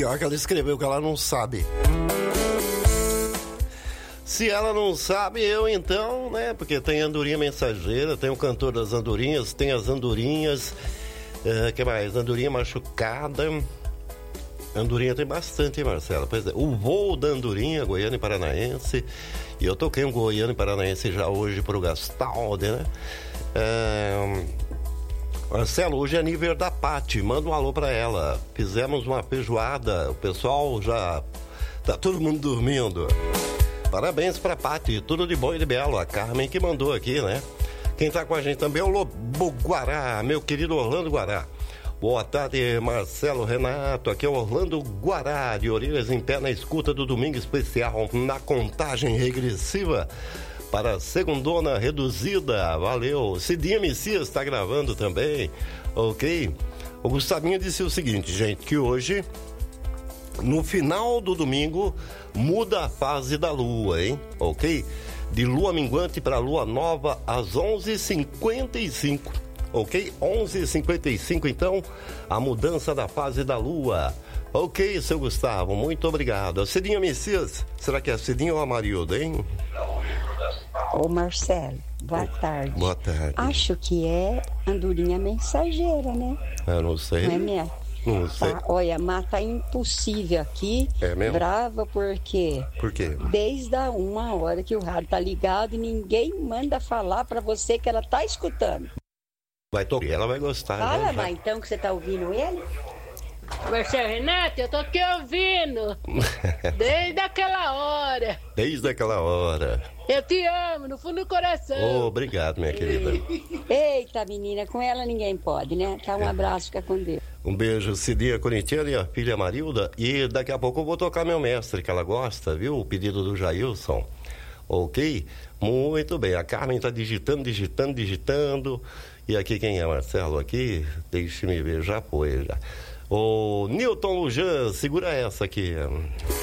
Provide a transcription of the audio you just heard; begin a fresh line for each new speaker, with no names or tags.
pior que ela escreveu que ela não sabe. Se ela não sabe, eu então, né? Porque tem Andorinha Mensageira, tem o Cantor das Andorinhas, tem as Andorinhas, que mais? Andorinha Machucada. Andorinha tem bastante, hein, Marcelo? Pois é, o Voo da Andorinha, Goiânia e Paranaense. E eu toquei um Goiânia e Paranaense já hoje pro Gastaldi, né? Marcelo, hoje é aniversário da Pati, manda um alô pra ela. Fizemos uma feijoada, o pessoal já... Tá todo mundo dormindo. Parabéns pra Pati, tudo de bom e de belo. A Carmen que mandou aqui, né? Quem tá com a gente também é o Lobo Guará, meu querido Orlando Guará. Boa tarde, Marcelo, Renato. Aqui é o Orlando Guará, de orelhas em pé na escuta do Domingo Especial, na contagem regressiva para a segundona reduzida. Valeu. Cidinha Messias está gravando também, ok? O Gustavinho disse o seguinte, gente, que hoje, no final do domingo, muda a fase da lua, hein? Ok? De lua minguante para lua nova às 11h55. Ok? 11h55, então, a mudança da fase da lua. Ok, seu Gustavo, muito obrigado. A Cidinha Messias, será que é a Cidinha ou a Marilda, hein?
Ô Marcelo, boa tarde.
Boa tarde.
Acho que é Andorinha Mensageira, né?
Eu não sei.
Não é mesmo?
Não sei.
Tá, olha, mas tá impossível aqui.
É mesmo?
Brava porque...
Por quê?
Desde a 1h que o rádio tá ligado e ninguém manda falar pra você que ela tá escutando.
Vai tocar, ela vai gostar.
Fala,
né?
mas então que você tá ouvindo ele?
Marcelo, Renato, eu tô aqui ouvindo. Desde aquela hora.
Desde aquela hora.
Eu te amo, no fundo do coração.
Oh, obrigado, minha querida.
Eita, menina, com ela ninguém pode, né? Tá, um abraço, fica com Deus.
Um beijo, Cidinha Corintiana e a filha Marilda. E daqui a pouco eu vou tocar meu mestre, que ela gosta, viu? O pedido do Jailson. Ok? Muito bem. A Carmen tá digitando. E aqui quem é, Marcelo? Aqui, deixe-me ver, já foi, já. O Newton Lujan, segura essa aqui.